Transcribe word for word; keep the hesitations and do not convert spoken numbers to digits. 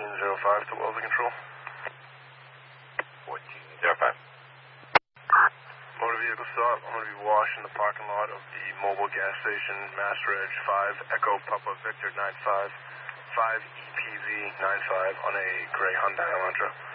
fourteen oh five to Wellesley Control. fourteen oh five. Motor vehicle stop. I'm going to be washing the parking lot of the mobile gas station, Mass Reg five, Echo Papa Victor nine five, five E P V nine five on a gray Hyundai Elantra.